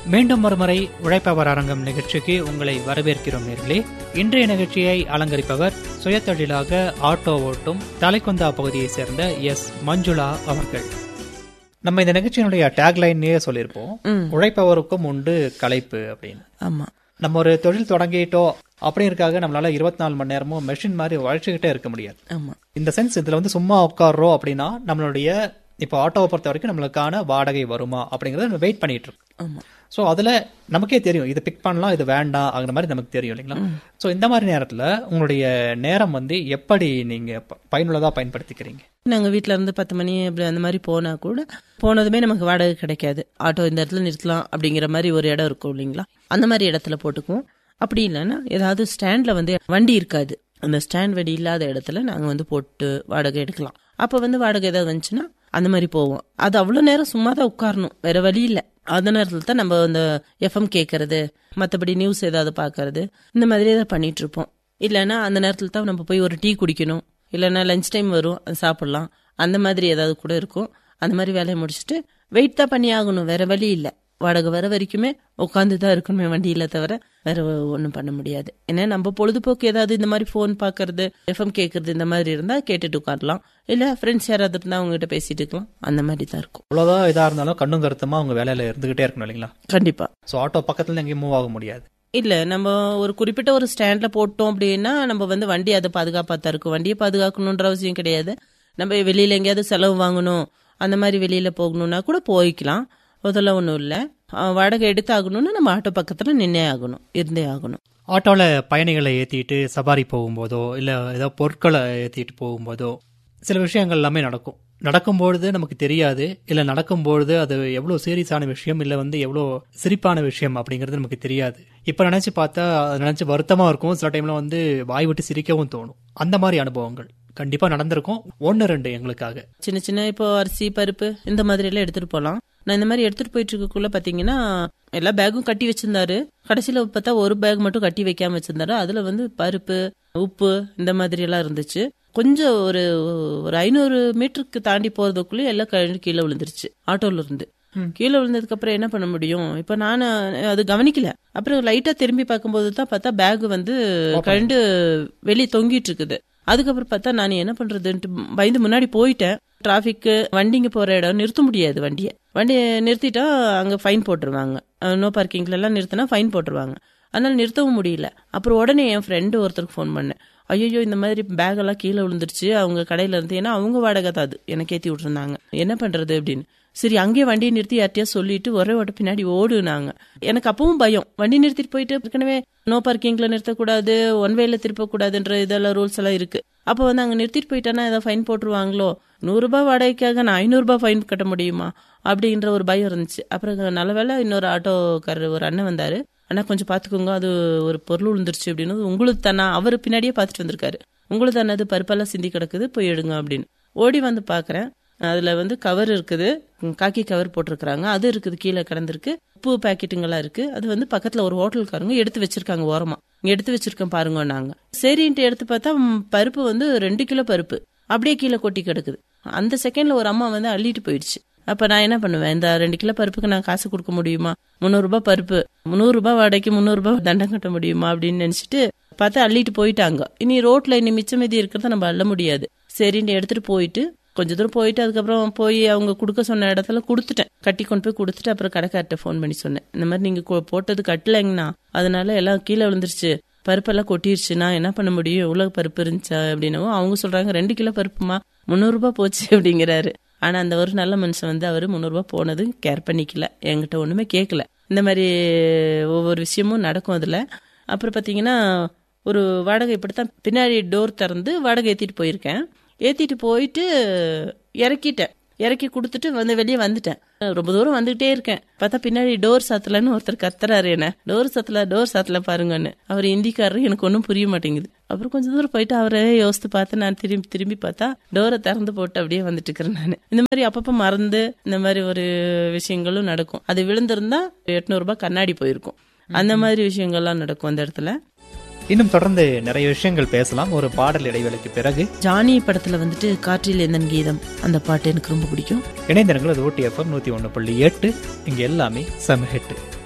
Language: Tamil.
மீண்டும் ஒருமுறை உழைப்பவர் அரங்கம் நிகழ்ச்சிக்கு உங்களை வரவேற்கிறோம் நேர்களே. இன்றைய நிகழ்ச்சியை அலங்கரிப்பவர் சுயதொழிலாக ஆட்டோ ஓட்டும் தலைக்குந்தா பகுதியைச் சேர்ந்த எஸ் மஞ்சுளா அவர்கள். நம்ம இந்த நிகழ்ச்சியினுடைய டேக்லைன்லயே சொல்லியிருப்போம், உழைப்பவருக்கும் உண்டு களைப்பு அப்படின்னு. ஆமா, நம்ம ஒரு தொழில் தொடங்கிட்டோம் அப்படிங்கிறதுக்காக நம்மளால 24 மணி நேரமும் மெஷின் மாதிரி உழைச்சிக்கிட்டே இருக்க முடியாது. ஆமா, இந்த சென்ஸ் இதுல வந்து சும்மா உட்காடுறோம் அப்படின்னா நம்மளுடைய இப்போ ஆட்டோவை பொறுத்த வரைக்கும் நம்மளுக்கான வாடகை வருமா அப்படிங்கறத நம்ம வெயிட் பண்ணிட்டு இருக்கோம். ஸோ அதுல நமக்கே தெரியும் இது பிக் பண்ணலாம் இது வேண்டாம் ஆகிற மாதிரி நமக்கு தெரியும் இல்லைங்களா. ஸோ இந்த மாதிரி நேரத்துல உங்களுடைய நேரம் வந்து எப்படி நீங்க பயனுள்ளதா பயன்படுத்திக்கிறீங்க? நாங்க வீட்டுல இருந்து 10 மணி அப்படி அந்த மாதிரி போனா கூட போனதுமே நமக்கு வாடகை கிடைக்காது. ஆட்டோ இந்த இடத்துல நிறுத்தலாம் அப்படிங்கிற மாதிரி ஒரு இடம் இருக்கும் இல்லைங்களா, அந்த மாதிரி இடத்துல போட்டுக்குவோம். அப்படி இல்லைன்னா ஏதாவது ஸ்டாண்ட்ல வந்து வண்டி இருக்காது, அந்த ஸ்டாண்ட் வண்டி இல்லாத இடத்துல நாங்க வந்து போட்டு வாடகை எடுக்கலாம். அப்ப வந்து வாடகை ஏதாவது வந்துச்சுன்னா அந்த மாதிரி போவோம். அது அவ்வளவு நேரம் சும்மா தான் உட்காரணும், வேற வழி இல்லை. அந்த நேரத்துல தான் நம்ம இந்த எஃப்எம் கேட்கறது, மற்றபடி நியூஸ் ஏதாவது பாக்குறது, இந்த மாதிரி ஏதாவது பண்ணிட்டு இருப்போம். இல்லைன்னா அந்த நேரத்துல தான் நம்ம போய் ஒரு டீ குடிக்கணும், இல்லைன்னா லஞ்ச் டைம் வரும் சாப்பிடலாம், அந்த மாதிரி ஏதாவது கூட இருக்கும். அந்த மாதிரி வேலையை முடிச்சுட்டு வெயிட் தான் பண்ணி ஆகணும், வேற வழி இல்லை. வாடகை வர வரைக்குமே உட்காந்து தான் இருக்கணுமே வண்டியில, தவிர வேற ஒன்றும் பண்ண முடியாது. ஏன்னா நம்ம பொழுதுபோக்கு ஏதாவது இந்த மாதிரி போன் பாக்குறது, எஃப்எம் கேட்கறது இந்த மாதிரி இருந்தா கேட்டுட்டு உட்காரலாம், இல்ல ஃப்ரெண்ட்ஸ் யாராவது இருந்தா அவங்க கிட்ட பேசிட்டு இருக்கலாம். அந்த மாதிரி தான் இருக்கும். அவ்வளவுதான் இதா இருந்தாலும் கண்ணும் கருத்துமா அவங்க வேலையில இருந்துகிட்டே இருக்கணும் இல்லைங்களா. கண்டிப்பா. ஸோ ஆட்டோ பக்கத்துல எங்கேயும் மூவ் ஆக முடியாது. இல்ல, நம்ம ஒரு குறிப்பிட்ட ஒரு ஸ்டாண்ட்ல போட்டோம் அப்படின்னா நம்ம வந்து வண்டி அதை பாதுகாப்பா தான் இருக்கும். வண்டியை பாதுகாக்கணும்ன்ற அவசியம் கிடையாது. நம்ம வெளியில எங்கேயாவது செலவு வாங்கணும், அந்த மாதிரி வெளியில போகணும்னா கூட போய்க்கலாம், முதல்ல ஒன்றும் இல்லை. வாடகை எடுத்து ஆகணும்னா நம்ம ஆட்டோ பக்கத்துல நின்னே ஆகணும், இருந்தே ஆகணும். ஆட்டோல பயணிகளை ஏத்திட்டு சவாரி போகும்போதோ இல்ல ஏதோ பொருட்களை ஏத்திட்டு போகும்போதோ சில விஷயங்கள் எல்லாமே நடக்கும்பொழுது நமக்கு தெரியாது, இல்ல நடக்கும்பொழுது அது எவ்வளவு சீரியஸான விஷயம் இல்ல வந்து எவ்வளவு சிரிப்பான விஷயம் அப்படிங்கறது நமக்கு தெரியாது. இப்ப நினைச்சு பார்த்தா நினைச்சு வருத்தமா இருக்கும், சில டைம்ல வந்து வாய் விட்டு சிரிக்கவும் தோணும். அந்த மாதிரி அனுபவங்கள் கண்டிப்பா நடந்திருக்கும். 1-2 எங்களுக்காக சின்ன சின்ன இப்போ அரிசி பருப்பு இந்த மாதிரி எல்லாம் எடுத்துட்டு போலாம். நான் இந்த மாதிரி எடுத்துட்டு போயிட்டு இருக்கக்குள்ள பாத்தீங்கன்னா எல்லா பேக்கும் கட்டி வச்சிருந்தாரு. கடைசியில பார்த்தா ஒரு பேக் மட்டும் கட்டி வைக்காம வச்சிருந்தாரு. அதுல வந்து பருப்பு, உப்பு இந்த மாதிரி எல்லாம் இருந்துச்சு. கொஞ்சம் ஒரு 500 மீட்டருக்கு தாண்டி போறதுக்குள்ளே எல்லாம் கீழே விழுந்துருச்சு. ஆட்டோல இருந்து கீழே விழுந்ததுக்கு அப்புறம் என்ன பண்ண முடியும்? இப்ப நான் அது கவனிக்கல. அப்புறம் லைட்டா திரும்பி பார்க்கும்போது தான் பார்த்தா பேக் வந்து கழண்டு வெளியே தொங்கிட்டு இருக்குது. அதுக்கப்புறம் பார்த்தா நான் என்ன பண்றதுன்ட்டு பயந்து முன்னாடி போயிட்டேன். டிராபிக் வண்டிங்க போற இடம் நிறுத்த முடியாது, வண்டியை நிறுத்திட்டா அங்க ஃபைன் போட்டுருவாங்க. நோ பார்க்கிங்ல எல்லாம் நிறுத்தினா ஃபைன் போட்டுருவாங்க. அதனால நிறுத்தவும் முடியல. அப்புறம் உடனே என் ஃப்ரெண்டு ஒருத்தருக்கு ஃபோன் பண்ணேன். ஐயோ இந்த மாதிரி பேக் எல்லாம் கீழே விழுந்துருச்சு அவங்க கடையில இருந்து, ஏன்னா அவங்க வாடகை தான் அது எனக்கு ஏத்தி விட்டுருந்தாங்க, என்ன பண்றது அப்படின்னு. சரி அங்கேயே வண்டியை நிறுத்தி யார்ட்டையா சொல்லிட்டு ஒரே ஓட்ட பின்னாடி ஓடுனாங்க. எனக்கு அப்பவும் பயம், வண்டி நிறுத்திட்டு போயிட்டு ஏற்கனவே நோ பார்க்கிங்ல நிறுத்தக்கூடாது, ஒன் வேல திருப்பக்கூடாதுன்ற இதெல்லாம் ரூல்ஸ் எல்லாம் இருக்கு. அப்ப வந்து அங்க நிறுத்திட்டு போயிட்டானா ஏதாவது ஃபைன் போட்டுருவாங்களோ, 100 ரூபாய் வாடகைக்காக நான் 500 ரூபாய் ஃபைன் கட்ட முடியுமா அப்படின்ற ஒரு பயம் இருந்துச்சு. அப்புறம் நல்ல வேலை இன்னொரு ஆட்டோக்காரர் ஒரு அண்ணன் வந்தாரு. அண்ணா கொஞ்சம் பாத்துக்கோங்க, அது ஒரு பொருள் விழுந்துருச்சு அப்படின்னு. உங்களுக்கு தானே, அவரு பின்னாடியே பாத்துட்டு வந்திருக்காரு. உங்களுக்கு தானே, அது பருப்பெல்லாம் சிந்தி கிடக்குது, போய் எடுங்க அப்படின்னு. ஓடி வந்து பாக்குறேன், அதுல வந்து கவர் இருக்குது, காக்கி கவர் போட்டிருக்காங்க, அது இருக்குது, கீழே கிடந்திருக்கு, உப்பு பாக்கெட்டுங்கெல்லாம் இருக்கு. அது வந்து பக்கத்துல ஒரு ஹோட்டல்காரங்க எடுத்து வச்சிருக்காங்க ஓரமா. இங்க எடுத்து வச்சிருக்கேன் பாருங்க நாங்க. சரின்ட்டு எடுத்து பார்த்தா பருப்பு வந்து 2 கிலோ பருப்பு அப்படியே கீழே கொட்டி கிடக்குது. அந்த செகண்ட்ல ஒரு அம்மா வந்து அள்ளிட்டு போயிடுச்சு. அப்ப நான் என்ன பண்ணுவேன், இந்த 2 கிலோ பருப்புக்கு நான் காசு கொடுக்க முடியுமா? 300 ரூபாய் பருப்பு, 300 ரூபாய் வாடகைக்கு 300 ரூபாய் தண்டம் கட்ட முடியுமா அப்படின்னு நினைச்சிட்டு பார்த்தா அள்ளிட்டு போயிட்டாங்க. இனி ரோட்ல இனி மிச்ச மீதி இருக்கிறத நம்ம அள்ள முடியாது. சரின்னு எடுத்துட்டு போயிட்டு கொஞ்ச தூரம் போயிட்டு அதுக்கப்புறம் போய் அவங்க கொடுக்க சொன்ன இடத்துல கொடுத்துட்டேன், கட்டி கொண்டு போய் கொடுத்துட்டு அப்புறம் கடைக்கார்ட்ட ஃபோன் பண்ணி சொன்னேன், இந்த மாதிரி நீங்க போட்டது கட்டலைங்கண்ணா, அதனால எல்லாம் கீழே விழுந்துருச்சு, பருப்பெல்லாம் கொட்டிருச்சுன்னா என்ன பண்ண முடியும், எவ்வளவு பருப்பு இருந்துச்சா அப்படின்னவும் அவங்க சொல்றாங்க 2 கிலோ பருப்புமா 300 ரூபாய் போச்சு அப்படிங்கிறாரு. ஆனா அந்த ஒரு நல்ல மனுஷன் வந்து அவரு 300 ரூபாய் போனது கேர் பண்ணிக்கல, என்கிட்ட ஒண்ணுமே கேட்கல. இந்த மாதிரி ஒவ்வொரு விஷயமும் நடக்கும் அதுல. அப்புறம் பாத்தீங்கன்னா ஒரு வாடகை இப்படித்தான் பின்னாடி டோர் திறந்து வாடகை ஏத்திட்டு போயிருக்கேன். ஏத்திட்டு போயிட்டு இறக்கி கொடுத்துட்டு வந்து வெளியே வந்துட்டேன். ரொம்ப தூரம் வந்துகிட்டே இருக்கேன். பார்த்தா பின்னாடி டோர் சாத்தலன்னு ஒருத்தர் கத்துறாரு, என்ன டோர் சாத்தல பாருங்கன்னு. அவர் ஹிந்திக்காரரு, எனக்கு ஒன்னும் புரிய மாட்டேங்குது. அப்புறம் கொஞ்சம் தூரம் போயிட்டு அவரே யோசித்து பார்த்து நான் திரும்பி பார்த்தா டோரை திறந்து போட்டு அப்படியே வந்துட்டு இருக்கிறேன் நான். இந்த மாதிரி அப்பப்ப மறந்து இந்த மாதிரி ஒரு விஷயங்களும் நடக்கும். அது விழுந்திருந்தா 800 ரூபாய் கண்ணாடி போயிருக்கும். அந்த மாதிரி விஷயங்கள்லாம் நடக்கும் அந்த இடத்துல. இன்னும் தொடர்ந்து நிறைய விஷயங்கள் பேசலாம் ஒரு பாடல் இடைவேளைக்கு பிறகு. ஜானி படத்துல வந்துட்டு காற்றில் எந்தன் கீதம், அந்த பாட்டு எனக்கு ரொம்ப பிடிக்கும். இணைந்திருங்கள், அது OTFM 101.8. இங்க எல்லாமே செம ஹிட்.